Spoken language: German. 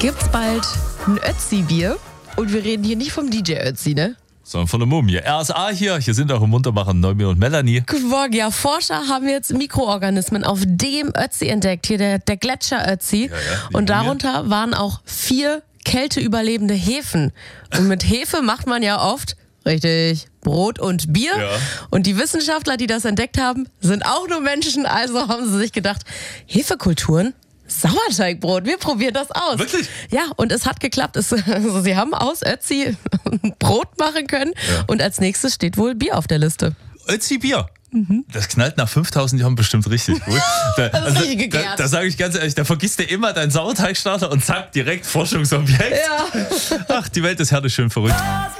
Gibt's bald ein Ötzi-Bier? Und wir reden hier nicht vom DJ Ötzi, ne? Sondern von der Mumie. RSA hier sind auch im Muntermacher Neumi und Melanie. Guten Morgen, ja, Forscher haben jetzt Mikroorganismen auf dem Ötzi entdeckt, hier der Gletscher-Ötzi. Ja, und darunter waren auch 4 kälteüberlebende Hefen. Und mit Hefe macht man ja oft, richtig, Brot und Bier. Ja. Und die Wissenschaftler, die das entdeckt haben, sind auch nur Menschen. Also haben sie sich gedacht, Hefekulturen? Sauerteigbrot, wir probieren das aus. Wirklich? Ja, und es hat geklappt. Also sie haben aus Ötzi Brot machen können. Ja. Und als nächstes steht wohl Bier auf der Liste. Ötzi Bier. Das knallt nach 5000 Jahren bestimmt richtig gut. richtig gegärt. Da sage ich ganz ehrlich, da vergisst du immer deinen Sauerteigstarter und zack, direkt Forschungsobjekt. Ja. Ach, die Welt ist herrlich schön verrückt.